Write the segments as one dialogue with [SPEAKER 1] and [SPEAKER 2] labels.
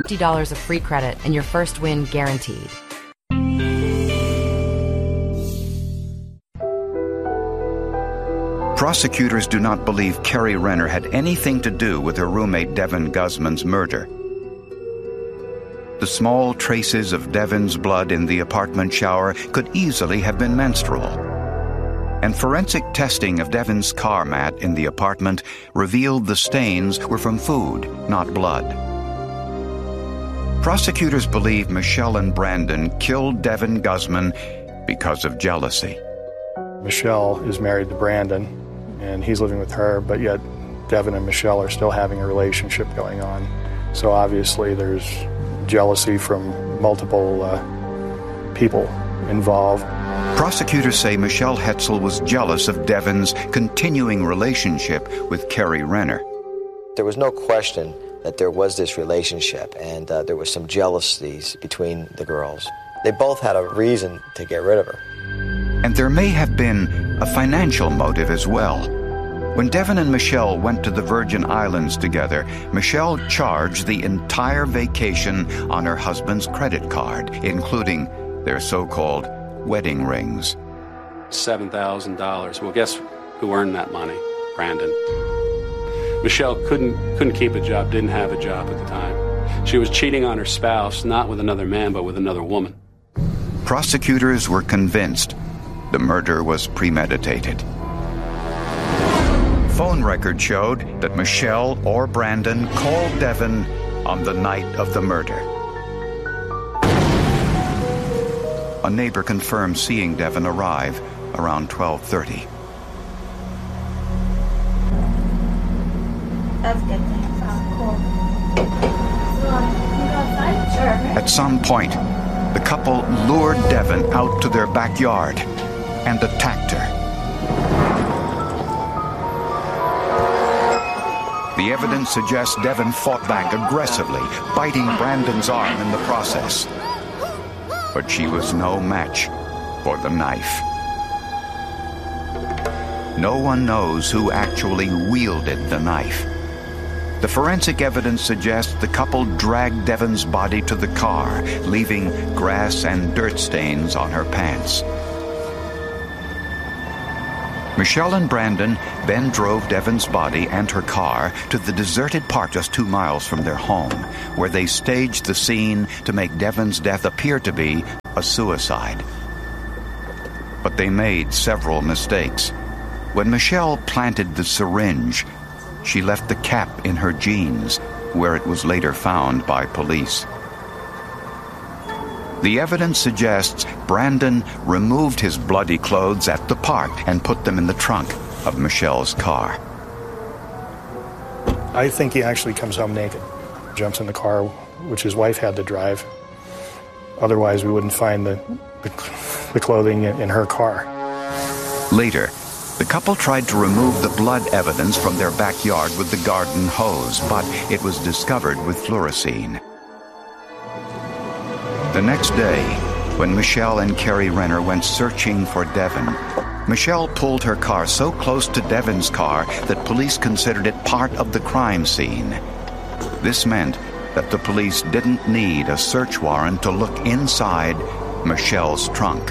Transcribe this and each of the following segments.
[SPEAKER 1] $50 of free credit and your first win guaranteed.
[SPEAKER 2] Prosecutors do not believe Kerry Renner had anything to do with her roommate Devin Guzman's murder. The small traces of Devin's blood in the apartment shower could easily have been menstrual. And forensic testing of Devin's car mat in the apartment revealed the stains were from food, not blood. Prosecutors believe Michelle and Brandon killed Devin Guzman because of jealousy.
[SPEAKER 3] Michelle is married to Brandon, and he's living with her, but yet Devin and Michelle are still having a relationship going on. So obviously there's jealousy from multiple people involved.
[SPEAKER 2] Prosecutors say Michelle Hetzel was jealous of Devin's continuing relationship with Kerry Renner.
[SPEAKER 4] There was no question that there was this relationship, and there was some jealousies between the girls. They both had a reason to get rid of her.
[SPEAKER 2] And there may have been a financial motive as well. When Devin and Michelle went to the Virgin Islands together, Michelle charged the entire vacation on her husband's credit card, including their so-called wedding rings.
[SPEAKER 5] $7,000. Well, guess who earned that money? Brandon. Michelle couldn't keep a job, didn't have a job at the time. She was cheating on her spouse, not with another man, but with another woman.
[SPEAKER 2] Prosecutors were convinced the murder was premeditated. Phone record showed that Michelle or Brandon called Devin on the night of the murder. A neighbor confirmed seeing Devin arrive around 12:30.
[SPEAKER 6] That's good. Cool. So, you go outside? Sure.
[SPEAKER 2] At some point, the couple lured Devin out to their backyard and attacked her. The evidence suggests Devin fought back aggressively, biting Brandon's arm in the process. But she was no match for the knife. No one knows who actually wielded the knife. The forensic evidence suggests the couple dragged Devin's body to the car, leaving grass and dirt stains on her pants. Michelle and Brandon then drove Devin's body and her car to the deserted park just 2 miles from their home, where they staged the scene to make Devin's death appear to be a suicide. But they made several mistakes. When Michelle planted the syringe, she left the cap in her jeans, where it was later found by police. The evidence suggests Brandon removed his bloody clothes at the park and put them in the trunk of Michelle's car.
[SPEAKER 3] I think he actually comes home naked, jumps in the car, which his wife had to drive. Otherwise, we wouldn't find the clothing in her car.
[SPEAKER 2] Later, the couple tried to remove the blood evidence from their backyard with the garden hose, but it was discovered with fluorescein. The next day, when Michelle and Kerry Renner went searching for Devin, Michelle pulled her car so close to Devin's car that police considered it part of the crime scene. This meant that the police didn't need a search warrant to look inside Michelle's trunk.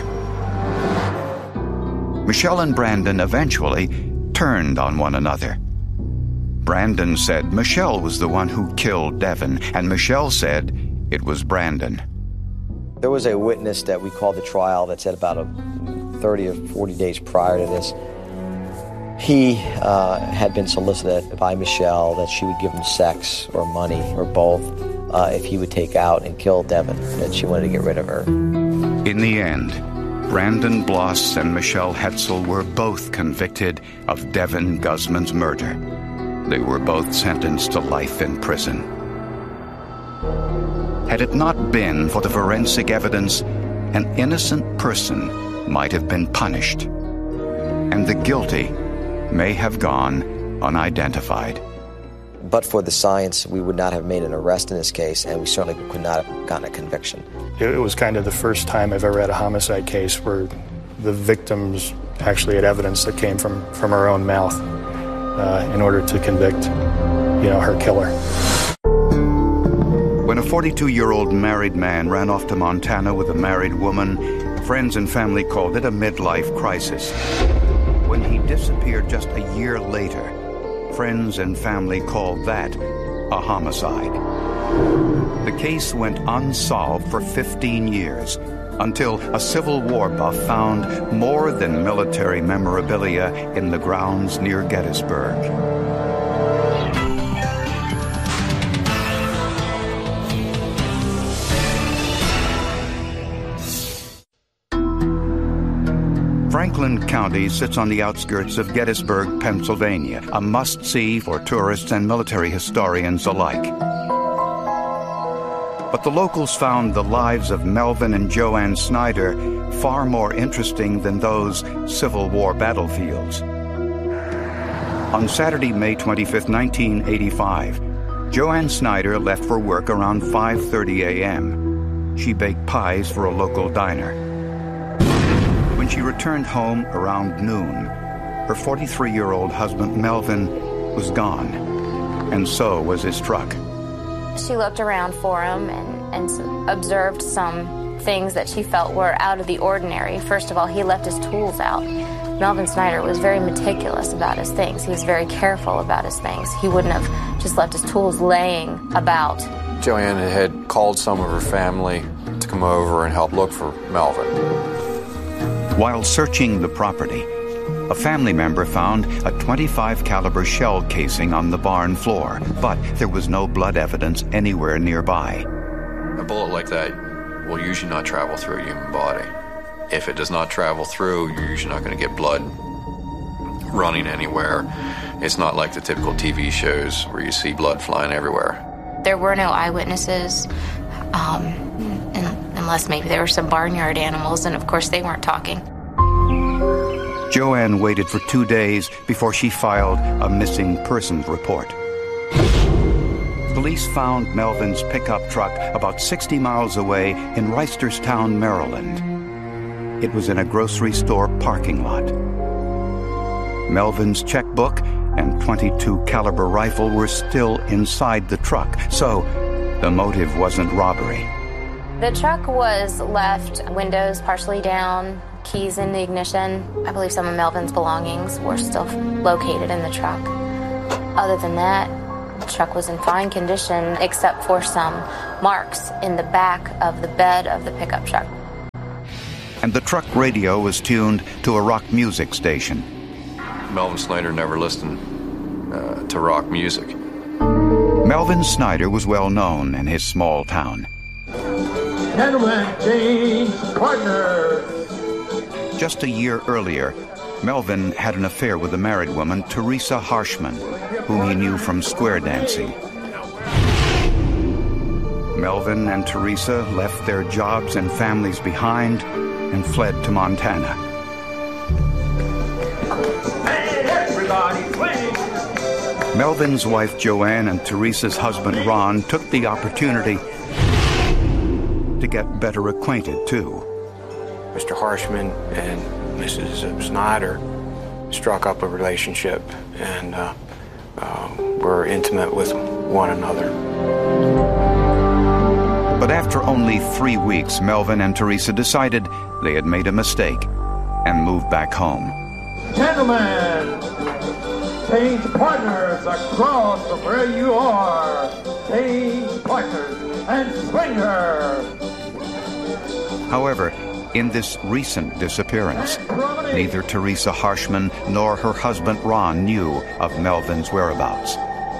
[SPEAKER 2] Michelle and Brandon eventually turned on one another. Brandon said Michelle was the one who killed Devin, and Michelle said it was Brandon.
[SPEAKER 4] There was a witness that we called the trial that said about 30 or 40 days prior to this, he had been solicited by Michelle that she would give him sex or money or both if he would take out and kill Devin, and she wanted to get rid of her.
[SPEAKER 2] In the end, Brandon Bloss and Michelle Hetzel were both convicted of Devin Guzman's murder. They were both sentenced to life in prison. Had it not been for the forensic evidence, an innocent person might have been punished, and the guilty may have gone unidentified.
[SPEAKER 4] But for the science, we would not have made an arrest in this case, and we certainly could not have gotten a conviction.
[SPEAKER 3] It was kind of the first time I've ever had a homicide case where the victims actually had evidence that came from her own mouth in order to convict, her killer.
[SPEAKER 2] When a 42-year-old married man ran off to Montana with a married woman. Friends and family called it a midlife crisis. When he disappeared just a year later, friends and family called that a homicide. The case went unsolved for 15 years until a Civil War buff found more than military memorabilia in the grounds near Gettysburg. Franklin County sits on the outskirts of Gettysburg, Pennsylvania, a must-see for tourists and military historians alike. But the locals found the lives of Melvin and Joanne Snyder far more interesting than those Civil War battlefields. On Saturday, May 25, 1985, Joanne Snyder left for work around 5:30 a.m. She baked pies for a local diner. When she returned home around noon, her 43-year-old husband, Melvin, was gone, and so was his truck.
[SPEAKER 7] She looked around for him and observed some things that she felt were out of the ordinary. First of all, he left his tools out. Melvin Snyder was very meticulous about his things. He was very careful about his things. He wouldn't have just left his tools laying about.
[SPEAKER 8] Joanne had called some of her family to come over and help look for Melvin.
[SPEAKER 2] While searching the property, a family member found a .25 caliber shell casing on the barn floor, but there was no blood evidence anywhere nearby.
[SPEAKER 8] A bullet like that will usually not travel through a human body. If it does not travel through, you're usually not going to get blood running anywhere. It's not like the typical TV shows where you see blood flying everywhere.
[SPEAKER 7] There were no eyewitnesses, unless maybe there were some barnyard animals, and of course they weren't talking.
[SPEAKER 2] Joanne waited for 2 days before she filed a missing persons report. Police found Melvin's pickup truck about 60 miles away in Reisterstown, Maryland. It was in a grocery store parking lot. Melvin's checkbook and .22 caliber rifle were still inside the truck, so the motive wasn't robbery.
[SPEAKER 7] The truck was left windows partially down, keys in the ignition. I believe some of Melvin's belongings were still located in the truck. Other than that, the truck was in fine condition except for some marks in the back of the bed of the pickup truck.
[SPEAKER 2] And the truck radio was tuned to a rock music station.
[SPEAKER 8] Melvin Snyder never listened to rock music.
[SPEAKER 2] Melvin Snyder was well known in his small town.
[SPEAKER 9] Gentlemen, change partners.
[SPEAKER 2] Just a year earlier, Melvin had an affair with a married woman, Teresa Harshman, whom he knew from square dancing. Melvin and Teresa left their jobs and families behind and fled to Montana.
[SPEAKER 9] Hey, everybody, swing!
[SPEAKER 2] Melvin's wife Joanne and Teresa's husband Ron took the opportunity to get better acquainted, too.
[SPEAKER 10] Mr. Harshman and Mrs. Snyder struck up a relationship and were intimate with one another.
[SPEAKER 2] But after only 3 weeks, Melvin and Teresa decided they had made a mistake and moved back home.
[SPEAKER 9] Gentlemen, change partners across from where you are. Change partners and swing her.
[SPEAKER 2] However, in this recent disappearance, neither Teresa Harshman nor her husband Ron knew of Melvin's whereabouts.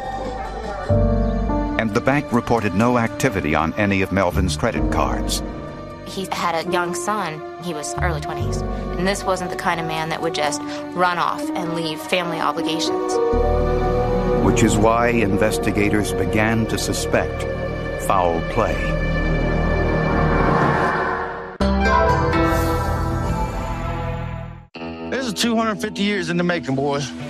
[SPEAKER 2] And the bank reported no activity on any of Melvin's credit cards.
[SPEAKER 7] He had a young son. He was early 20s. And this wasn't the kind of man that would just run off and leave family obligations.
[SPEAKER 2] Which is why investigators began to suspect foul play.
[SPEAKER 11] This is 250 years in the making, boys.